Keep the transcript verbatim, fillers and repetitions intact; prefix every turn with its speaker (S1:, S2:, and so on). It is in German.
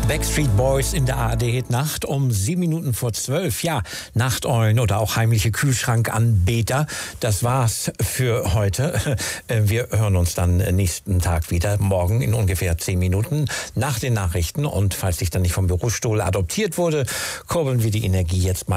S1: Backstreet Boys in der A R D-Hit-Nacht um sieben Minuten vor zwölf. Ja, Nachteulen oder auch heimliche Kühlschrankanbeter. Das war's für heute. Wir hören uns dann nächsten Tag wieder, morgen in ungefähr zehn Minuten nach den Nachrichten. Und falls ich dann nicht vom Bürostuhl adoptiert wurde, kurbeln wir die Energie jetzt mal